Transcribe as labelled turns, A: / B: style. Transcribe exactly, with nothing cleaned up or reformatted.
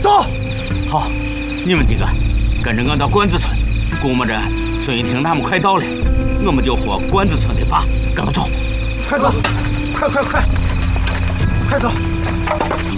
A: 走。
B: 好，你们几个跟着我到关子村，估摸着孙玉婷他们快到了，我们就活关子村的坝，跟我走。
A: 快走，快快快，快走！